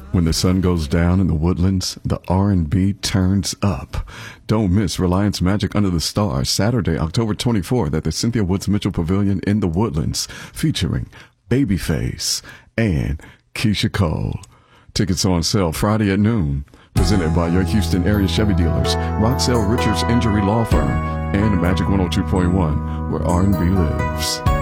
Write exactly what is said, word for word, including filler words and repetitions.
When the sun goes down in the woodlands, the R and B turns up. Don't miss Reliance Magic Under the Stars, Saturday, October twenty-fourth at the Cynthia Woods Mitchell Pavilion in the Woodlands, featuring Babyface and Keisha Cole. Tickets on sale Friday at noon. Presented by your Houston area Chevy dealers, Roxelle Richards Injury Law Firm, and Magic one oh two point one, where R and B lives.